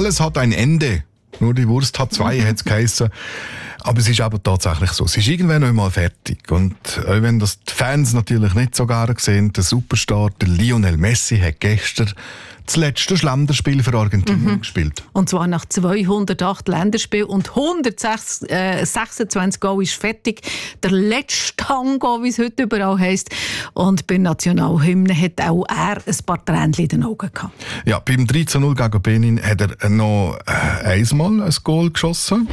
alles hat ein Ende. Nur die Wurst hat zwei, hat es geheissen. Aber es ist aber tatsächlich so. Es ist irgendwann noch mal fertig. Und auch wenn das die Fans natürlich nicht so gerne sehen, der Superstar, der Lionel Messi, hat gestern das letzte Länderspiel für Argentinien gespielt. Und zwar nach 208 Länderspielen und 126 Goal ist fertig. Der letzte Tango, wie es heute überall heisst. Und bei der Nationalhymne hat auch er ein paar Tränchen in den Augen gehabt. Ja, beim 13-0 gegen Benin hat er noch einmal ein Goal geschossen.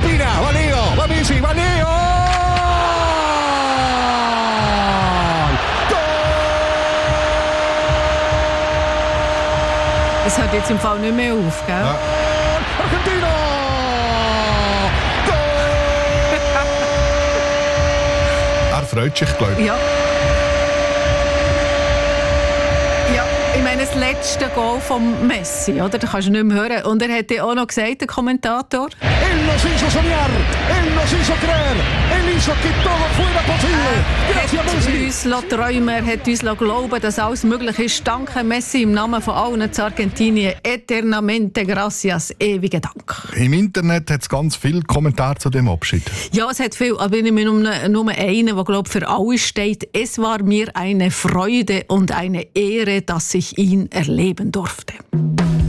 Es hört jetzt im Fall nicht mehr auf, gell? Ja. Argentina! Er freut sich, glaube ich. Ja. Ja, ich meine, das letzte Goal von Messi, oder? Da kannst du nicht mehr hören. Und er hat ja auch noch gesagt, der Kommentator: Él nos hizo soñar, él nos hizo creer, él hizo que todo fuera posible. Gracias, Messi. Er hat uns träumen, er hat uns glauben, dass alles möglich ist. Danke, Messi, im Namen von allen zu Argentinien. Eternamente gracias, ewigen Dank. Im Internet hat es ganz viele Kommentare zu dem Abschied. Ja, es hat viel, aber ich nehme nur einen, der, glaube ich, für alle steht. Es war mir eine Freude und eine Ehre, dass ich ihn erleben durfte.